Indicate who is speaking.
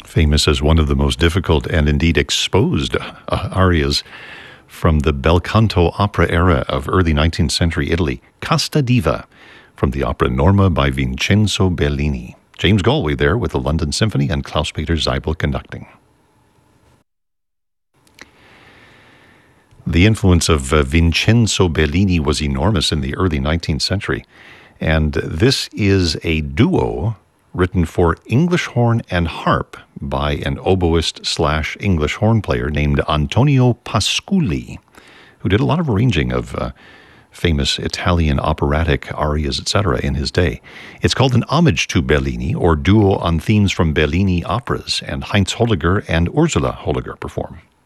Speaker 1: famous as one of the most difficult and indeed exposed arias from the bel canto opera era of early 19th century Italy, Casta Diva, from the opera Norma by Vincenzo Bellini. James Galway there with the London Symphony and Klaus-Peter Zeibel conducting. The influence of Vincenzo Bellini was enormous in the early 19th century, and this is a duo written for English horn and harp by an oboist/English horn player named Antonio Pasculli, who did a lot of arranging of famous Italian operatic arias, etc. in his day. It's called an homage to Bellini, or duo on themes from Bellini operas, and Heinz Holliger and Ursula Holliger perform.